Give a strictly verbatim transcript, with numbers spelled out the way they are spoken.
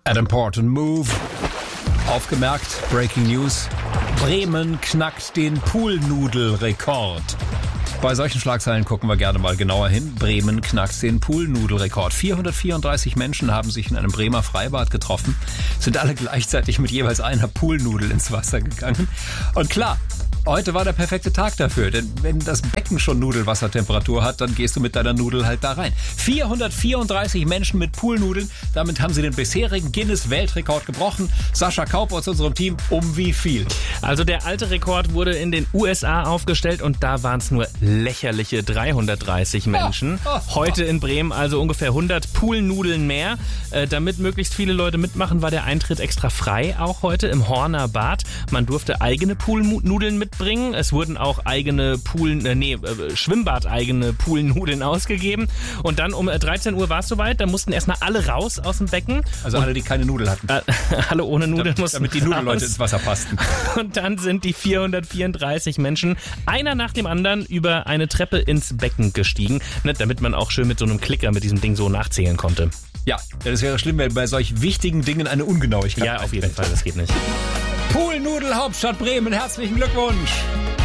Adam Important Move. Aufgemerkt, Breaking News. Bremen knackt den Poolnudelrekord. Bei solchen Schlagzeilen gucken wir gerne mal genauer hin. Bremen knackt den Poolnudelrekord. vierhundertvierunddreißig Menschen haben sich in einem Bremer Freibad getroffen, sind alle gleichzeitig mit jeweils einer Poolnudel ins Wasser gegangen. Und klar, heute war der perfekte Tag dafür, denn wenn das Becken schon Nudelwassertemperatur hat, dann gehst du mit deiner Nudel halt da rein. vierhundertvierunddreißig Menschen mit Poolnudeln, damit haben sie den bisherigen Guinness-Weltrekord gebrochen. Sascha Kaup aus unserem Team, um wie viel? Also der alte Rekord wurde in den U S A aufgestellt und da waren es nur lächerliche dreihundertdreißig Menschen. Heute in Bremen also ungefähr hundert Poolnudeln mehr. Äh, damit möglichst viele Leute mitmachen, war der Eintritt extra frei, auch heute im Horner Bad. Man durfte eigene Poolnudeln mitbringen. Es wurden auch eigene Pool, äh, nee, äh, Schwimmbad-eigene Poolnudeln ausgegeben. Und dann um dreizehn Uhr war es soweit. Da mussten erstmal alle raus aus dem Becken. Also und, alle, die keine Nudel hatten. Äh, alle ohne Nudeln damit, mussten Damit die Nudelleute ins Wasser passten. Und dann sind die vierhundertvierunddreißig Menschen, einer nach dem anderen, über eine Treppe ins Becken gestiegen, ne, damit man auch schön mit so einem Klicker mit diesem Ding so nachzählen konnte. Ja, das wäre schlimm, wenn bei solch wichtigen Dingen eine Ungenauigkeit. Ja, auf jeden Fall, das geht nicht. Poolnudel Hauptstadt Bremen, herzlichen Glückwunsch!